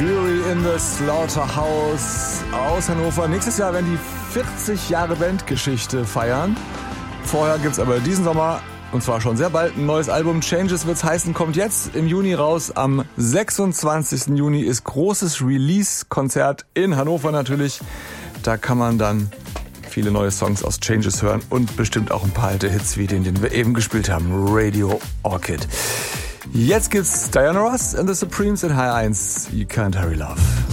Jury in the Slaughterhouse aus Hannover. Nächstes Jahr werden die 40 Jahre Bandgeschichte feiern. Vorher gibt's aber diesen Sommer, und zwar schon sehr bald, ein neues Album. Changes wird's heißen, kommt jetzt im Juni raus. Am 26. Juni ist großes Release-Konzert in Hannover natürlich. Da kann man dann viele neue Songs aus Changes hören und bestimmt auch ein paar alte Hits wie den wir eben gespielt haben, Radio Orchid. Jetzt gibt's Diana Ross and the Supremes in HR1. You Can't Hurry Love.